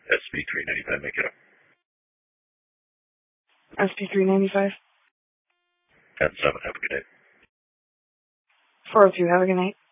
SB395, make it up. SB395. 10-7, have a good day. 402, have a good night.